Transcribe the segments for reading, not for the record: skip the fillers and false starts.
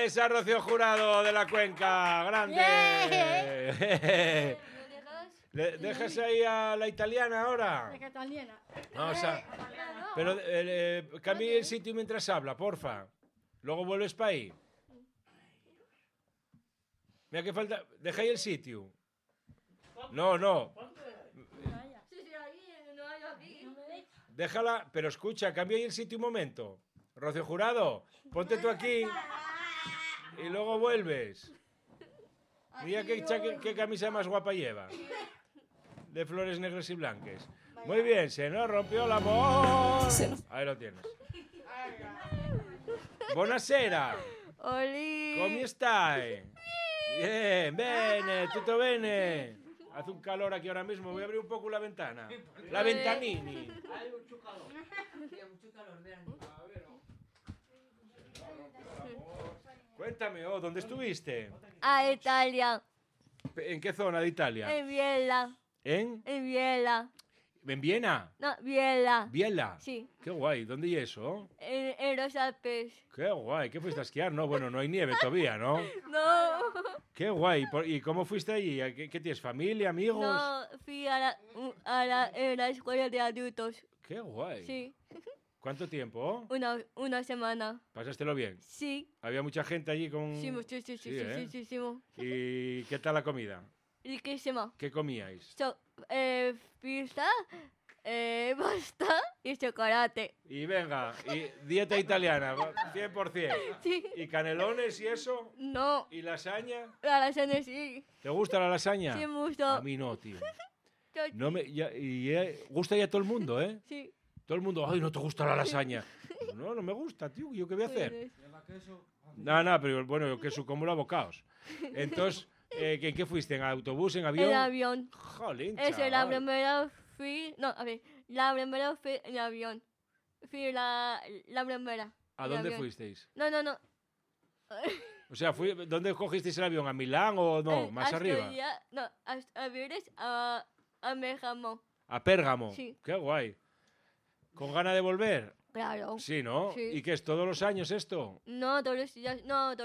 esa Rocío Jurado de la Cuenca, grande. ¿Dejas ahí a la italiana ahora? La italiana. Vamos a... Pero cambie el sitio mientras habla, porfa. Luego vuelves para ahí. Mira que falta... Deja ahí el sitio. No. Déjala, pero escucha, cambia ahí el sitio un momento. Rocío Jurado, ponte tú aquí y luego vuelves. Mira qué camisa más guapa lleva. De flores negras y blancas. Muy bien, se nos rompió la voz. Ahí lo tienes. Buonasera. Oli. ¿Cómo stai? Bien, bene, tutto bene. Hace un calor aquí ahora mismo, voy a abrir un poco la ventana. La ventanini. Hay mucho calor. Mucho calor, vean. Cuéntame, ¿dónde estuviste? A Italia. ¿En qué zona de Italia? En Biella. ¿En? En Biella. ¿En Viena? No, Biella. ¿Biela? Sí. Qué guay, ¿dónde y eso? En los Alpes. Qué guay, ¿qué fuiste a esquiar? No, bueno, no hay nieve todavía, ¿no? No. Qué guay, ¿y cómo fuiste allí? ¿Qué tienes, familia, amigos? No, fui a la escuela de adultos. Qué guay. Sí. ¿Cuánto tiempo? Una semana. ¿Pasástelo bien? Sí. ¿Había mucha gente allí con...? Sí. ¿Y qué tal la comida? Riquísimo. ¿Qué comíais? Pizza, pasta y chocolate. Y venga, y dieta italiana, 100%. Sí. ¿Y canelones y eso? No. ¿Y lasaña? La lasaña sí. ¿Te gusta la lasaña? Sí, me gustó. A mí no, tío. No gusta ya todo el mundo, ¿eh? Sí. Todo el mundo, ay, no te gusta la lasaña. No me gusta, tío, ¿yo qué voy a hacer? No, pero bueno, yo queso como los bocaos. Entonces, ¿en qué fuiste? ¿En autobús, en avión? En avión. Jolín, Esa es la chaval. primera fui... No, a ver, la primera fui en avión. Fui la primera. ¿A en dónde avión. fuisteis? No. O sea, ¿dónde cogisteis el avión? ¿A Milán o no? ¿Más arriba? No, a Vires, a Bergamo. ¿A Pérgamo? Sí. Qué guay. ¿Con ganas de volver? Claro. Sí, ¿no? Sí. ¿Y qué es todos los años esto? No, todos los días, no.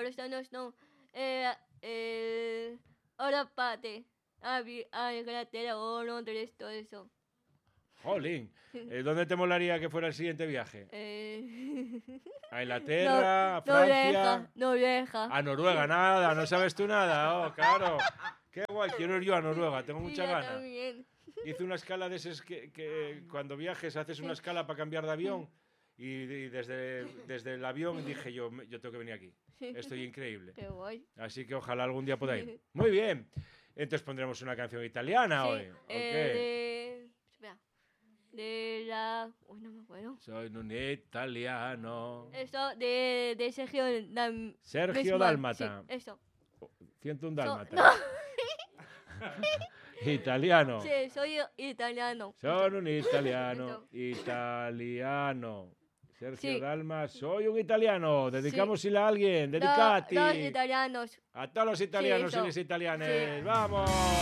Ahora pate. A Inglaterra o Londres, todo eso. Jolín. ¿Dónde te molaría que fuera el siguiente viaje? ¿A Inglaterra? ¿A Francia? Noruega. A Noruega, nada, no sabes tú nada. Oh, claro. Qué guay, quiero ir yo a Noruega, tengo mucha yo ganas. también. Hice una escala de esas que cuando viajes haces una escala para cambiar de avión y desde el avión dije yo tengo que venir aquí. Esto es increíble. Qué guay. Así que ojalá algún día pueda ir. Muy bien. Entonces pondremos una canción italiana Sí, hoy. espera. De la... Uy, no me acuerdo. Soy un italiano. Eso de Sergio Sergio Dálmata. Sí, eso. 101 Dálmata. No. Italiano. Sí, soy italiano. Soy un italiano. Eso. Italiano. Sergio Sí. Dalma, soy un italiano. Dedicámosla a alguien. Los Dedicati. italianos. A todos los italianos y eso. las italianas. Sí. ¡Vamos!